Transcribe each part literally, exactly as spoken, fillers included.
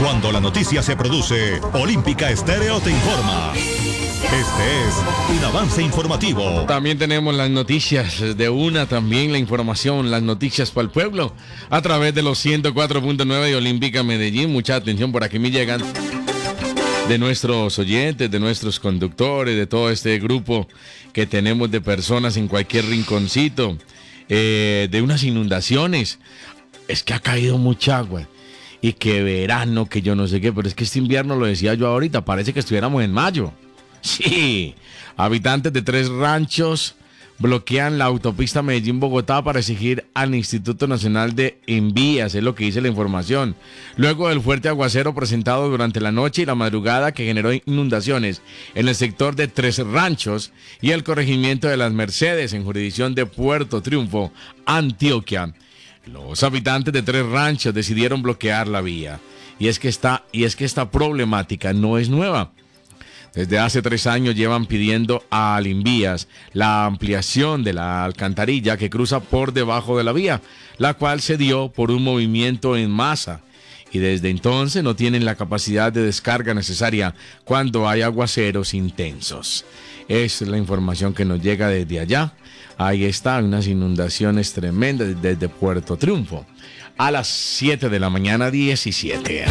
Cuando la noticia se produce, Olímpica Estéreo te informa. Este es un avance informativo. También tenemos las noticias de una, también la información, las noticias para el pueblo, a través de los ciento cuatro punto nueve de Olímpica Medellín. Mucha atención, por aquí me llegan de nuestros oyentes, de nuestros conductores, de todo este grupo que tenemos de personas en cualquier rinconcito, eh, de unas inundaciones. Es que ha caído mucha agua. Y que verano, que yo no sé qué, pero es que este invierno, lo decía yo ahorita, parece que estuviéramos en mayo. Sí, habitantes de tres ranchos bloquean la autopista Medellín-Bogotá para exigir al Instituto Nacional de Envías, es lo que dice la información. Luego del fuerte aguacero presentado durante la noche y la madrugada que generó inundaciones en el sector de Tres Ranchos y el corregimiento de Las Mercedes en jurisdicción de Puerto Triunfo, Antioquia, los habitantes de Tres Ranchos decidieron bloquear la vía. Y es que esta, y es que esta problemática no es nueva. Desde hace tres años llevan pidiendo a Alinvías la ampliación de la alcantarilla que cruza por debajo de la vía, la cual se dio por un movimiento en masa. Y desde entonces no tienen la capacidad de descarga necesaria cuando hay aguaceros intensos. Es la información que nos llega desde allá. Ahí están unas inundaciones tremendas desde Puerto Triunfo. A las siete de la mañana, diecisiete.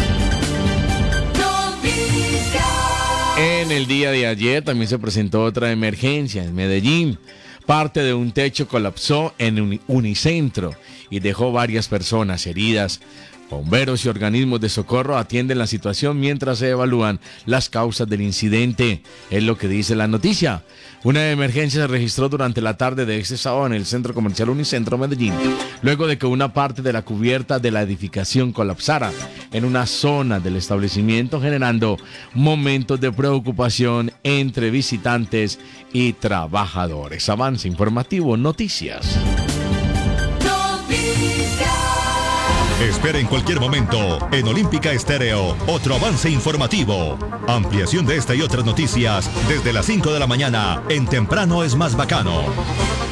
En el día de ayer también se presentó otra emergencia en Medellín. Parte de un techo colapsó en un Unicentro y dejó varias personas heridas. Bomberos y organismos de socorro atienden la situación mientras se evalúan las causas del incidente. Es lo que dice la noticia. Una emergencia se registró durante la tarde de este sábado en el Centro Comercial Unicentro Medellín, luego de que una parte de la cubierta de la edificación colapsara en una zona del establecimiento, generando momentos de preocupación entre visitantes y trabajadores. Avance informativo, noticias. Espera en cualquier momento en Olímpica Estéreo otro avance informativo. Ampliación de esta y otras noticias desde las cinco de la mañana en Temprano es más bacano.